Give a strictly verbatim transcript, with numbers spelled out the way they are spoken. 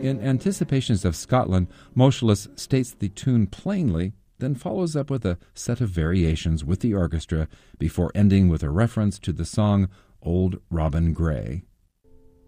In Anticipations of Scotland, Moscheles states the tune plainly, then follows up with a set of variations with the orchestra before ending with a reference to the song Old Robin Gray.